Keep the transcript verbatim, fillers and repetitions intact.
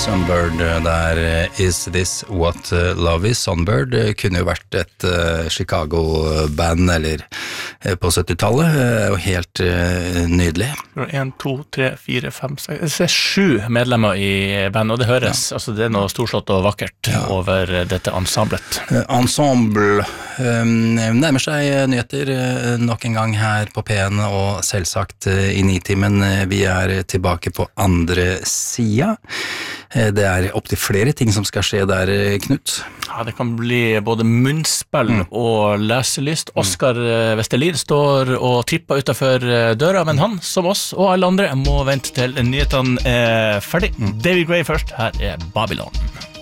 Sunbird der, Is This What Love Is? Sunbird kunne jo vært et uh, Chicago-band eller uh, på syttitallet, uh, og helt uh, nydelig. En, to, tre, fire, fem, seks, det er sju medlemmer i band, og det høres, ja. Altså det er noe storslått og vakkert ja. Over dette ensemblet. Uh, ensemble um, nærmer seg nyheter uh, nok en gang her på P en, og selvsagt uh, i Nitimen. Uh, vi er tilbake på andre sida. Det er opp til flere ting som skal skje der, Knut. Ja, det kan bli både munnspill mm. og leselyst. Oskar Vestelid står og tripper utenfor døra, men han, som oss og alle andre, må vente til nyhetene er ferdig. Mm. David Gray først, her er Babylon.